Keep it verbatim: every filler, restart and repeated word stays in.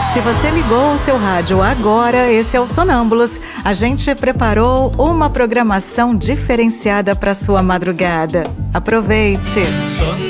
Se você ligou o seu rádio agora, esse é o Sonâmbulos. A gente preparou uma programação diferenciada para sua madrugada. Aproveite!